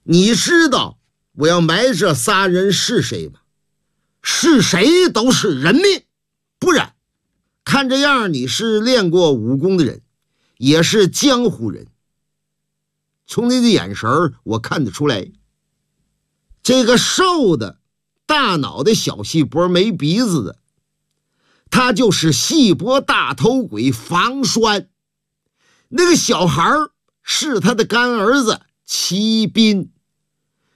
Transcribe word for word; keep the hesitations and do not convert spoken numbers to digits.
你知道我要埋这仨人是谁吗？是谁都是人命，不然看这样你是练过武功的人，也是江湖人。从你的眼神我看得出来，这个瘦的大脑袋小细脖没鼻子的，他就是细脖大头鬼房栓。那个小孩是他的干儿子齐斌。